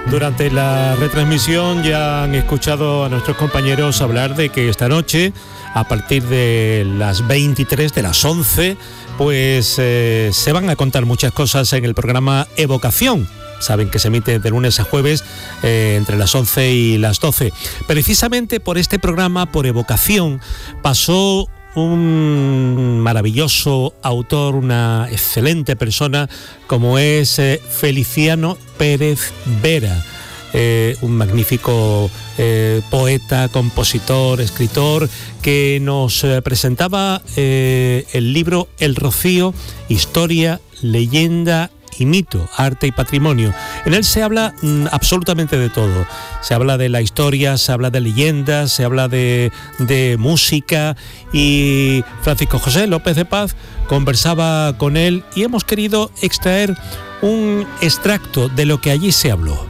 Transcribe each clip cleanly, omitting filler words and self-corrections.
Durante la retransmisión ya han escuchado a nuestros compañeros hablar de que esta noche, a partir de las 23, de las 11, pues se van a contar muchas cosas en el programa Evocación. Saben que se emite de lunes a jueves entre las 11 y las 12. Precisamente por este programa, por Evocación, pasó un maravilloso autor, una excelente persona como es Feliciano Pérez Vera, un magnífico poeta, compositor, escritor, que nos presentaba el libro El Rocío, Historia, Leyenda y Mito, Arte y Patrimonio. En él se habla absolutamente de todo. Se habla de la historia, se habla de leyendas, se habla de música, y Francisco José López de Paz conversaba con él y hemos querido extraer un extracto de lo que allí se habló.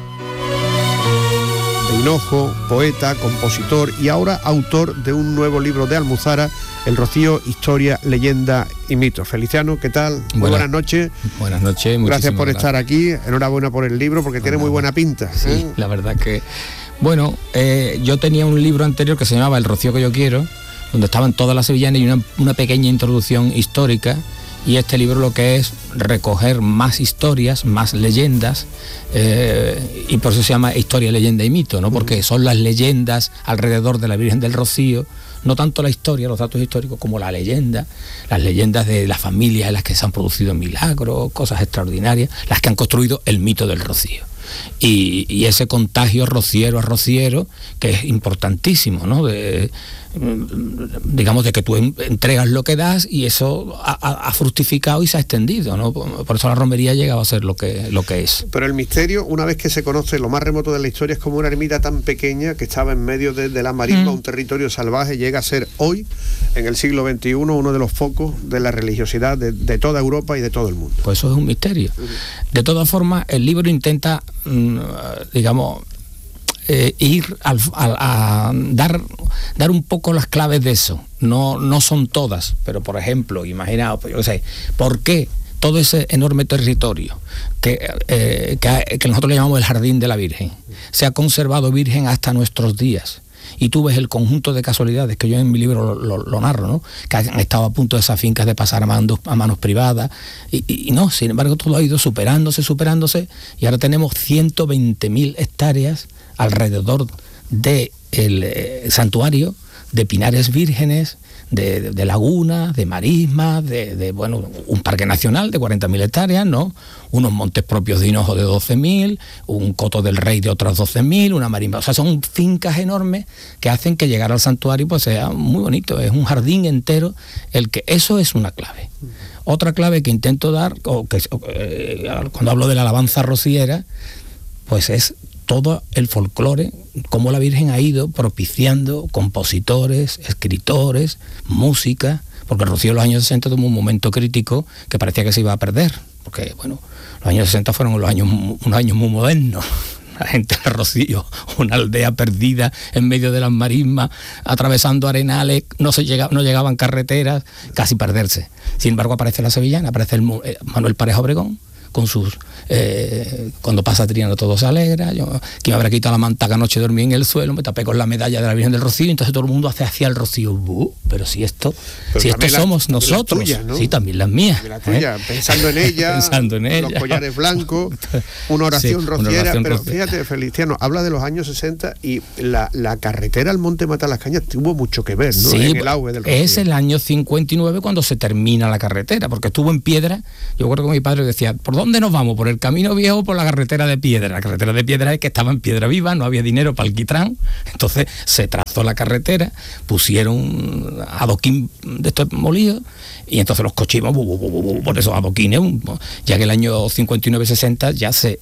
De Hinojo, poeta, compositor y ahora autor de un nuevo libro de Almuzara, El Rocío, Historia, Leyenda y Mito. Feliciano, ¿qué tal? Muy buenas noches. Buenas noches. Gracias por estar aquí. Enhorabuena por el libro porque tiene muy buena pinta. Sí, la verdad que... Bueno, yo tenía un libro anterior que se llamaba El Rocío que yo quiero, donde estaban todas las sevillanas y una pequeña introducción histórica. Y este libro lo que es recoger más historias, más leyendas, y por eso se llama Historia, Leyenda y Mito, ¿no? Porque son las leyendas alrededor de la Virgen del Rocío, no tanto la historia, los datos históricos, como la leyenda, las leyendas de las familias en las que se han producido milagros, cosas extraordinarias, las que han construido el mito del Rocío. Y ese contagio rociero a rociero, que es importantísimo, ¿no? Digamos de que tú entregas lo que das y eso ha fructificado y se ha extendido, ¿no? Por eso la romería ha llegado a ser lo que es. Pero el misterio, una vez que se conoce lo más remoto de la historia, es como una ermita tan pequeña que estaba en medio de la marisma, un territorio salvaje, llega a ser hoy, en el siglo XXI, uno de los focos de la religiosidad de toda Europa y de todo el mundo. Pues eso es un misterio. De todas formas, el libro intenta, digamos, ir a dar un poco las claves de eso. No son todas, pero por ejemplo, imaginaos, yo sé, ¿por qué todo ese enorme territorio que nosotros le llamamos el Jardín de la Virgen se ha conservado virgen hasta nuestros días? Y tú ves el conjunto de casualidades que yo en mi libro lo narro, ¿no? Que han estado a punto de esas fincas de pasar a manos privadas, y no, sin embargo todo ha ido superándose, y ahora tenemos 120.000 hectáreas alrededor del santuario, de pinares vírgenes, de lagunas, de marismas, bueno, un parque nacional de 40.000 hectáreas, ¿no? Unos montes propios de Hinojo de 12.000, un coto del Rey de otras 12.000, una marisma. O sea, son fincas enormes que hacen que llegar al santuario pues sea muy bonito. Es un jardín entero, eso es una clave. Otra clave que intento dar, cuando hablo de la alabanza rociera, pues es todo el folclore, cómo la Virgen ha ido propiciando compositores, escritores, música, porque el Rocío en los años 60 tuvo un momento crítico que parecía que se iba a perder, porque bueno, los años 60 fueron unos años muy modernos. La gente del Rocío, una aldea perdida en medio de las marismas, atravesando arenales, no llegaban carreteras, casi perderse. Sin embargo aparece la sevillana, aparece Manuel Pareja Obregón, con sus... cuando pasa Triana todo se alegra, que me habrá quitado la manta que anoche dormí en el suelo, me tapé con la medalla de la Virgen del Rocío, entonces todo el mundo hacia el Rocío. Pero si esto somos nosotros, tuya, ¿no? Sí, también las mías. La tuya, pensando en ella, los collares blancos, una oración rociera, pero fíjate, Feliciano, habla de los años 60 y la carretera al Monte Matalascañas tuvo mucho que ver, ¿no? Sí, en el auge del Rocío. Es el año 59 cuando se termina la carretera, porque estuvo en piedra. Yo recuerdo que mi padre decía, ¿por dónde nos vamos? ¿Por el camino viejo o por la carretera de piedra? La carretera de piedra es que estaba en piedra viva, no había dinero para alquitrán, entonces se trazó la carretera, pusieron adoquín de estos molidos, y entonces los coches iban por esos adoquines, ya que el año 59-60 ya se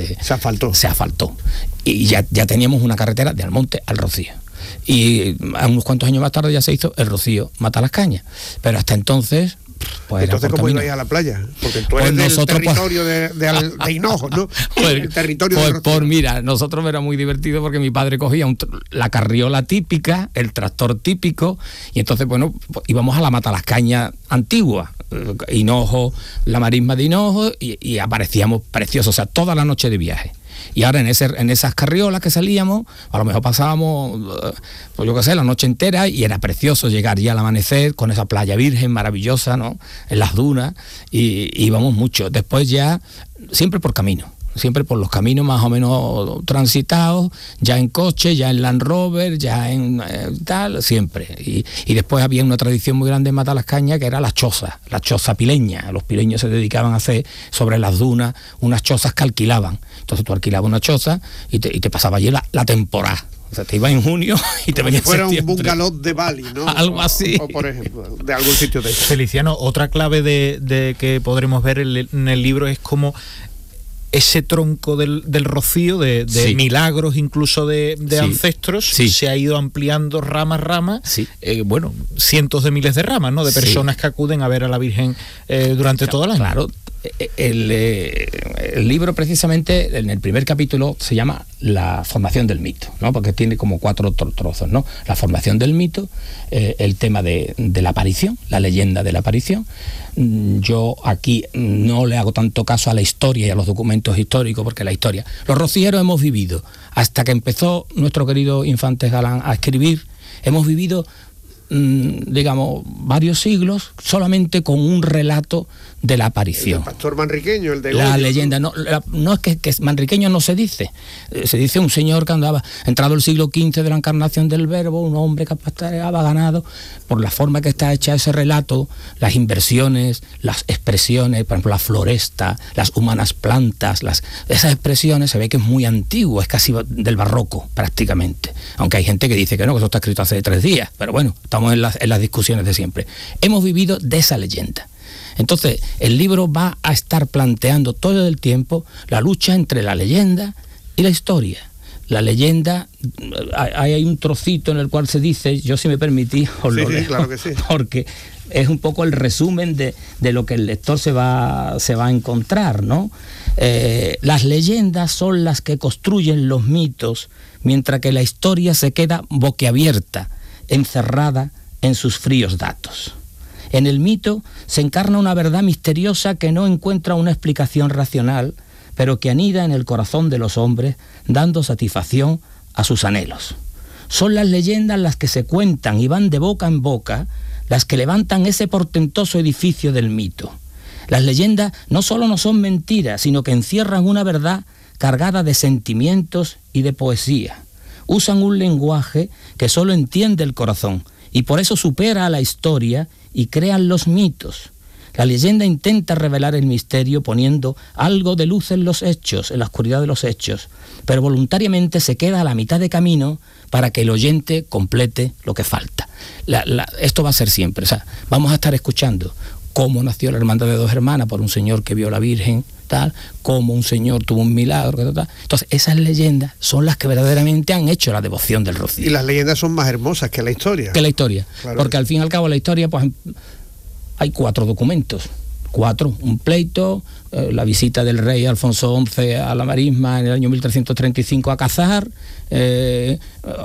asfaltó. Y ya teníamos una carretera de Almonte al Rocío. Y unos cuantos años más tarde ya se hizo el Rocío Matalascañas. Pero hasta entonces... Pues entonces, ¿cómo ibais a la playa? Porque tú eres del territorio de Hinojo, ¿no? El territorio de mira, nosotros era muy divertido porque mi padre cogía la carriola típica, el tractor típico, y entonces, bueno, íbamos a la Matalascañas antigua, Hinojo, la marisma de Hinojo, y aparecíamos preciosos, o sea, toda la noche de viaje. Y ahora en esas carriolas que salíamos, a lo mejor pasábamos, pues yo qué sé, la noche entera, y era precioso llegar ya al amanecer con esa playa virgen maravillosa, ¿no? En las dunas, y íbamos mucho. Después ya, siempre por camino. Siempre por los caminos más o menos transitados, ya en coche, ya en Land Rover, ya en tal, siempre. Y después había una tradición muy grande en Matalascaña, que era la choza pileña. Los pileños se dedicaban a hacer sobre las dunas unas chozas que alquilaban. Entonces tú alquilabas una choza y te pasaba allí la temporada. O sea, te ibas en junio y te venías en septiembre. Fuera un bungalow de Bali, ¿no? Algo así. O por ejemplo, de algún sitio de eso. Feliciano, otra clave de que podremos ver en el libro es cómo ese tronco del rocío, de sí. milagros incluso de sí. ancestros, sí. se ha ido ampliando rama a rama, sí. Cientos de miles de ramas, ¿no? De personas que acuden a ver a la Virgen durante todo el año. Claro, el libro precisamente, en el primer capítulo, se llama La formación del mito, ¿no? Porque tiene como 4 trozos, ¿no? La formación del mito, el tema de la aparición, la leyenda de la aparición. Yo aquí no le hago tanto caso a la historia y a los documentos históricos, porque la historia, los rocieros hemos vivido, hasta que empezó nuestro querido Infantes Galán a escribir, hemos vivido digamos, varios siglos solamente con un relato de la aparición. El pastor manriqueño, el de la Goyo, leyenda, no es que manriqueño no se dice un señor que andaba, entrado el siglo XV de la encarnación del verbo, un hombre que pastoreaba ganado. Por la forma que está hecha ese relato, las inversiones, las expresiones, por ejemplo la floresta, las humanas plantas, esas expresiones, se ve que es muy antiguo, es casi del barroco prácticamente, aunque hay gente que dice que no, que eso está escrito hace 3 días, pero bueno, estamos en las discusiones de siempre. Hemos vivido de esa leyenda. Entonces, el libro va a estar planteando todo el tiempo la lucha entre la leyenda y la historia. La leyenda, hay un trocito en el cual se dice, yo si me permitís, os lo leo, claro que sí. Porque es un poco el resumen de lo que el lector se va a encontrar, ¿no? Las leyendas son las que construyen los mitos, mientras que la historia se queda boquiabierta, encerrada en sus fríos datos. En el mito se encarna una verdad misteriosa que no encuentra una explicación racional, pero que anida en el corazón de los hombres, dando satisfacción a sus anhelos. Son las leyendas las que se cuentan y van de boca en boca, las que levantan ese portentoso edificio del mito. Las leyendas no solo no son mentiras, sino que encierran una verdad cargada de sentimientos y de poesía. Usan un lenguaje que solo entiende el corazón y por eso supera a la historia y crean los mitos. La leyenda intenta revelar el misterio poniendo algo de luz en los hechos, en la oscuridad de los hechos, pero voluntariamente se queda a la mitad de camino para que el oyente complete lo que falta. Esto va a ser siempre, o sea, vamos a estar escuchando cómo nació la Hermandad de Dos Hermanas por un señor que vio a la Virgen, tal, cómo un señor tuvo un milagro, tal. Entonces, esas leyendas son las que verdaderamente han hecho la devoción del rocío. Y las leyendas son más hermosas que la historia. Claro, porque al fin y al cabo la historia, pues hay 4 documentos. 4, un pleito, la visita del rey Alfonso XI a la Marisma en el año 1335 a cazar, que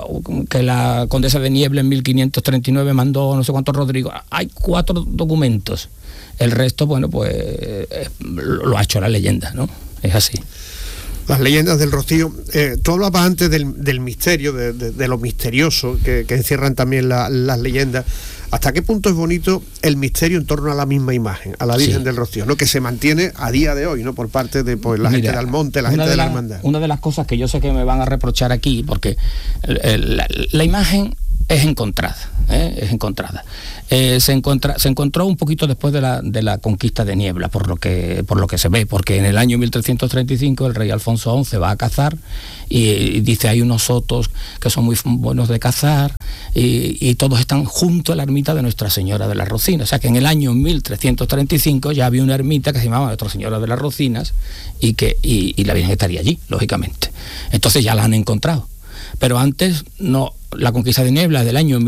la condesa de Niebla en 1539 mandó no sé cuántos Rodrigo. Hay 4 documentos. El resto, bueno, pues lo ha hecho la leyenda, ¿no? Es así. Las leyendas del Rocío. Tú hablabas antes del misterio, de lo misterioso que encierran también las leyendas. ¿Hasta qué punto es bonito el misterio en torno a la misma imagen, a la Virgen del Rocío, ¿no? Que se mantiene a día de hoy, ¿no? Por parte de la gente de Almonte, la gente de la hermandad. Una de las cosas que yo sé que me van a reprochar aquí, porque la imagen es encontrada, es encontrada. Se encontró un poquito después de la conquista de Niebla, por lo que se ve, porque en el año 1335 el rey Alfonso XI va a cazar y dice hay unos sotos que son muy buenos de cazar y todos están junto a la ermita de Nuestra Señora de las Rocinas. O sea que en el año 1335 ya había una ermita que se llamaba Nuestra Señora de las Rocinas y la Virgen estaría allí, lógicamente. Entonces ya la han encontrado. Pero antes no, la conquista de Niebla es del año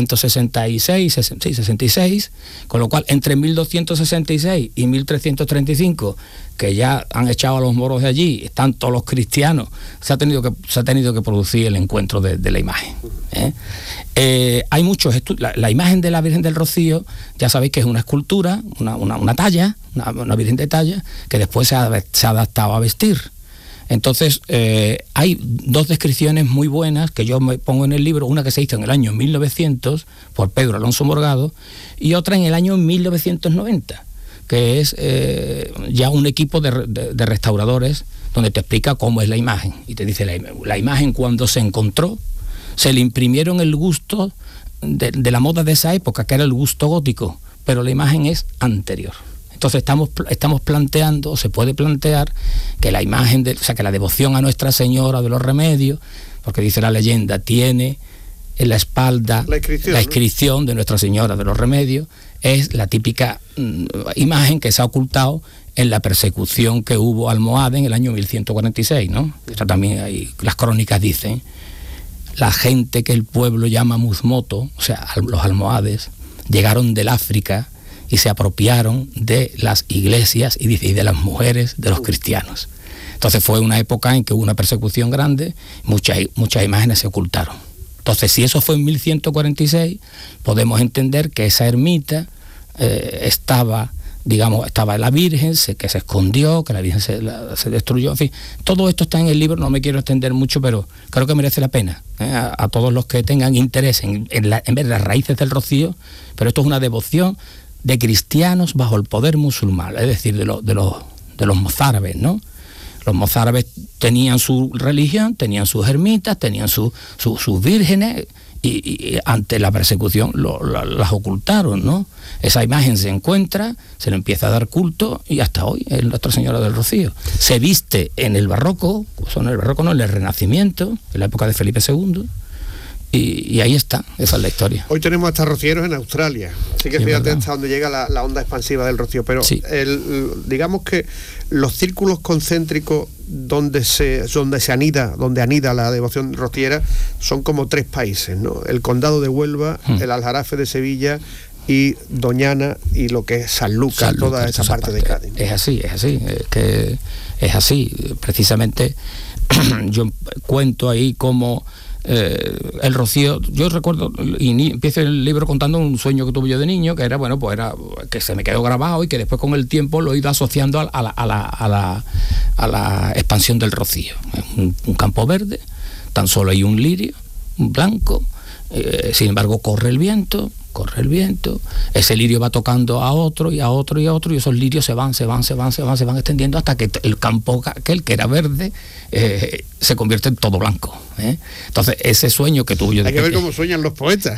1266, con lo cual entre 1266 y 1335, que ya han echado a los moros de allí, están todos los cristianos, se ha tenido que producir el encuentro de la imagen. Hay muchos estudios. La imagen de la Virgen del Rocío, ya sabéis que es una escultura, una talla, una Virgen de talla, que después se ha adaptado a vestir. Entonces, hay dos descripciones muy buenas que yo me pongo en el libro, una que se hizo en el año 1900 por Pedro Alonso Morgado y otra en el año 1990, que es ya un equipo de restauradores donde te explica cómo es la imagen y te dice la imagen cuando se encontró, se le imprimieron el gusto de la moda de esa época, que era el gusto gótico, pero la imagen es anterior. Entonces estamos planteando, o se puede plantear, que la imagen, o sea, que la devoción a Nuestra Señora de los Remedios, porque dice la leyenda, tiene en la espalda la inscripción, ¿no?, de Nuestra Señora de los Remedios, es la típica imagen que se ha ocultado en la persecución que hubo a Almohade en el año 1146, ¿no? Esto también hay, las crónicas dicen, la gente que el pueblo llama Muzmoto, o sea, los almohades, llegaron del África y se apropiaron de las iglesias y de las mujeres de los cristianos. Entonces fue una época en que hubo una persecución grande, muchas imágenes se ocultaron. Entonces, si eso fue en 1146, podemos entender que esa ermita estaba la Virgen, que se escondió, que la Virgen se destruyó, en fin. Todo esto está en el libro, no me quiero extender mucho, pero creo que merece la pena a todos los que tengan interés en ver las raíces del Rocío, pero esto es una devoción de cristianos bajo el poder musulmán, es decir, de los mozárabes, ¿no? Los mozárabes tenían su religión, tenían sus ermitas, tenían sus vírgenes, y ante la persecución las ocultaron, ¿no? Esa imagen se encuentra, se le empieza a dar culto y hasta hoy es Nuestra Señora del Rocío. Se viste en el barroco, en el Renacimiento, en la época de Felipe II, y ahí está, esa es la historia. Hoy tenemos hasta rocieros en Australia, así que fíjate hasta dónde llega la onda expansiva del Rocío, pero sí, digamos que los círculos concéntricos donde anida la devoción rociera son como 3 países, ¿no? El Condado de Huelva, el Aljarafe de Sevilla y Doñana y lo que es Sanlúcar, toda esa parte de Cádiz, ¿no? Es así, precisamente yo cuento ahí cómo el Rocío, yo recuerdo, y empiezo el libro contando un sueño que tuve yo de niño, que era, era que se me quedó grabado y que después con el tiempo lo he ido asociando a la expansión del Rocío. Un campo verde, tan solo hay un lirio, un blanco, sin embargo corre el viento, ese lirio va tocando a otro y a otro y a otro, y esos lirios se van extendiendo hasta que el campo aquel que era verde se convierte en todo blanco, ¿eh? Entonces ese sueño que tuve yo de hay que ver cómo sueñan los poetas.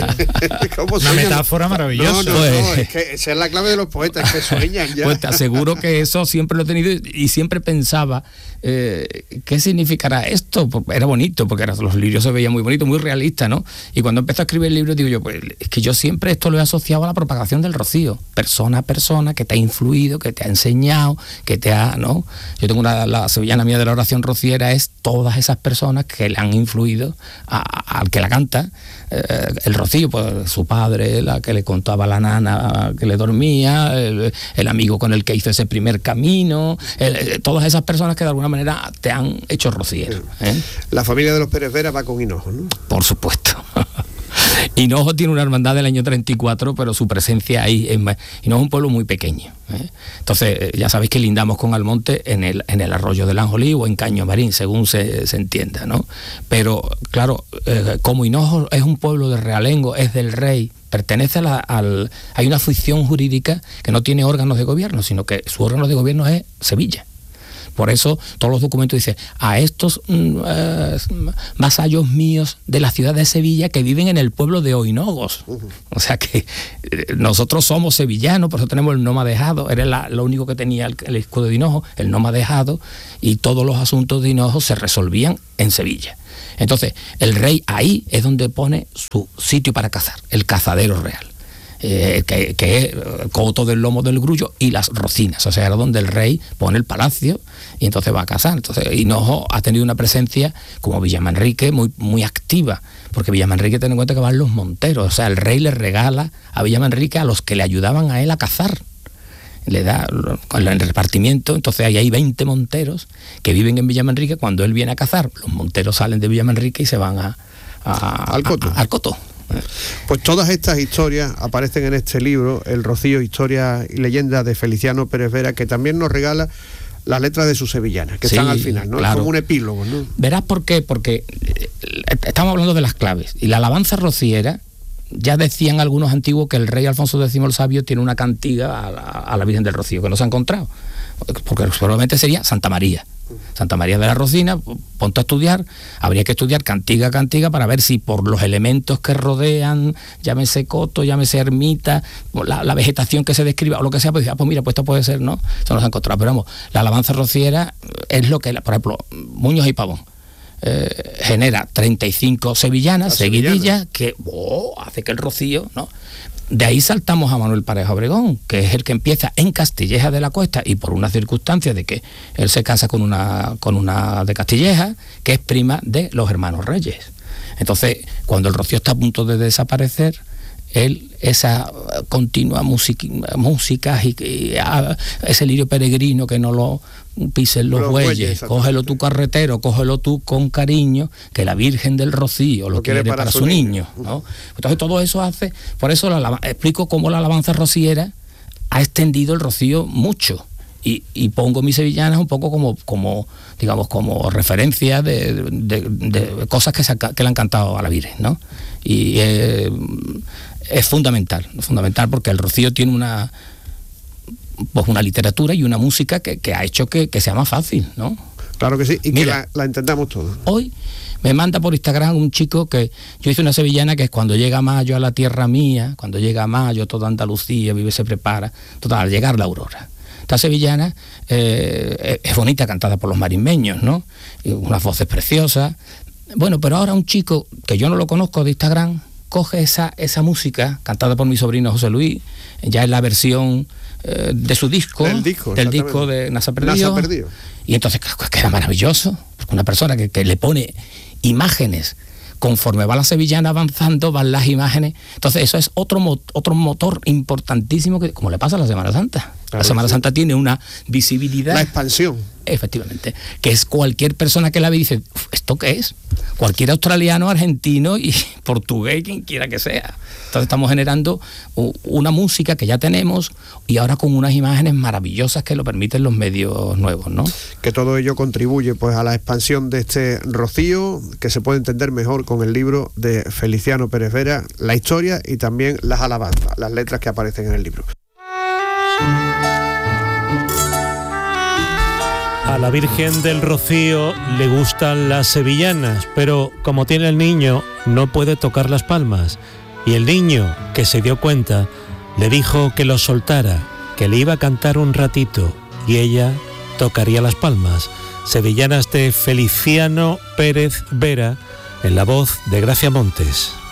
Una metáfora maravillosa. No, es que esa es la clave de los poetas, que sueñan ya. Pues te aseguro que eso siempre lo he tenido y siempre pensaba ¿qué significará esto? Porque era bonito, porque los lirios se veían muy bonitos, muy realistas, ¿no? Y cuando empecé a escribir el libro digo yo, pues es que yo siempre esto lo he asociado a la propagación del Rocío, persona a persona, que te ha influido, que te ha enseñado, que te ha, ¿no? Yo tengo la sevillana mía de la oración rociera, es todas esas personas que le han influido al que la canta. El Rocío, pues su padre, la que le contaba a la nana que le dormía, el amigo con el que hizo ese primer camino, todas esas personas que de alguna manera te han hecho rociero, ¿eh? La familia de los Pérez Vera va con Hinojo, ¿no? Por supuesto. Hinojo tiene una hermandad del año 34, pero su presencia ahí Hinojo es un pueblo muy pequeño, ¿eh? Entonces ya sabéis que lindamos con Almonte en el arroyo del Anjolí o en Caño Marín, según se entienda, ¿no? Pero claro, como Hinojo es un pueblo de realengo, es del rey, pertenece hay una ficción jurídica que no tiene órganos de gobierno, sino que su órgano de gobierno es Sevilla. Por eso todos los documentos dicen a estos vasallos míos de la ciudad de Sevilla que viven en el pueblo de Oinogos. O sea que nosotros somos sevillanos, por eso tenemos el noma dejado. Era lo único que tenía el escudo de Hinojo, el noma dejado, y todos los asuntos de Hinojo se resolvían en Sevilla. Entonces el rey ahí es donde pone su sitio para cazar, el cazadero real. Que es Coto del Lomo del Grullo y las Rocinas, o sea, era donde el rey pone el palacio y entonces va a cazar. Entonces Hinojo ha tenido una presencia como Villamanrique muy, muy activa, porque Villamanrique, ten en cuenta que van los monteros, o sea, el rey le regala a Villamanrique a los que le ayudaban a él a cazar, le da con el repartimiento. Entonces ahí hay 20 monteros que viven en Villamanrique. Cuando él viene a cazar, los monteros salen de Villamanrique y se van al Coto. Pues todas estas historias aparecen en este libro, El Rocío, historia y leyenda de Feliciano Pérez Vera, que también nos regala las letras de sus sevillanas, que Sí, están al final, ¿no? claro. Es como un epílogo, ¿no? Verás por qué, porque estamos hablando de las claves, y la alabanza rociera, ya decían algunos antiguos que el rey Alfonso X el Sabio tiene una cantiga a la Virgen del Rocío, que no se ha encontrado, porque probablemente sería Santa María de la Rocina. Ponte a estudiar, habría que estudiar cantiga a cantiga para ver si por los elementos que rodean, llámese coto, llámese ermita, la vegetación que se describa o lo que sea, pues mira, pues esto puede ser, ¿no? Eso no se ha encontrado, pero vamos, la alabanza rociera es lo que, por ejemplo, Muñoz y Pavón genera 35 sevillanas seguidillas que hace que el rocío, ¿no? De ahí saltamos a Manuel Pareja Obregón, que es el que empieza en Castilleja de la Cuesta, y por una circunstancia de que él se casa con una de Castilleja, que es prima de los hermanos Reyes. Entonces, cuando el rocío está a punto de desaparecer, él, esa continua música y ese lirio peregrino que no lo pisen los bueyes, cógelo tú carretero, cógelo tú con cariño, que la Virgen del Rocío lo quiere para su niño, ¿no? Entonces todo eso hace, por eso explico cómo la alabanza rociera ha extendido el rocío mucho, y pongo mis sevillanas un poco como digamos, como referencia de cosas que le han cantado a la Virgen, ¿no? Y es fundamental porque el rocío tiene una literatura y una música que ha hecho que sea más fácil, ¿no? Claro que sí, y mira, que la entendamos todos. Hoy me manda por Instagram un chico que yo hice una sevillana que es cuando llega mayo a la tierra mía, cuando llega mayo toda Andalucía vive, se prepara, total, al llegar la aurora. Esta sevillana es bonita, cantada por los marismeños, ¿no? Y unas voces preciosas. Bueno, pero ahora un chico que yo no lo conozco de Instagram coge esa música cantada por mi sobrino José Luis, ya en la versión de su disco, del disco de Nasa Perdido. Y entonces queda maravilloso, porque una persona que le pone imágenes, conforme va la sevillana avanzando, van las imágenes. Entonces eso es otro motor importantísimo, que como le pasa a la Semana Santa. Claro, la Semana Santa tiene una visibilidad. La expansión. Efectivamente. Que es cualquier persona que la ve y dice, ¿esto qué es? Cualquier australiano, argentino y portugués, quien quiera que sea. Entonces estamos generando una música que ya tenemos y ahora con unas imágenes maravillosas que lo permiten los medios nuevos, ¿no? Que todo ello contribuye pues a la expansión de este rocío, que se puede entender mejor con el libro de Feliciano Pérez Vera, la historia y también las alabanzas, las letras que aparecen en el libro. A la Virgen del Rocío le gustan las sevillanas, pero como tiene el niño, no puede tocar las palmas. Y el niño, que se dio cuenta, le dijo que lo soltara, que le iba a cantar un ratito, y ella tocaría las palmas. Sevillanas de Feliciano Pérez Vera, en la voz de Gracia Montes.